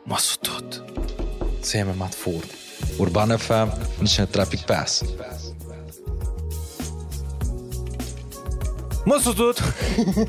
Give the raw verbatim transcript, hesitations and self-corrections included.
Ma su tot. Insieme a Matt Ford. Urban F M, National Traffic Pass. Ma su tot.